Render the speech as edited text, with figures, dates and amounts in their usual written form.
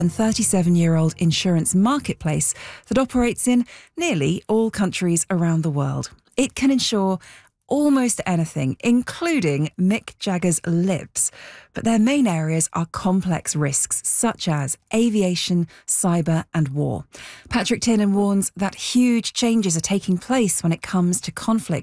37-year-old insurance marketplace that operates in nearly all countries around the world. It can insure almost anything, including Mick Jagger's lips. But their main areas are complex risks such as aviation, cyber and war. Patrick Tiernan warns that huge changes are taking place when it comes to conflict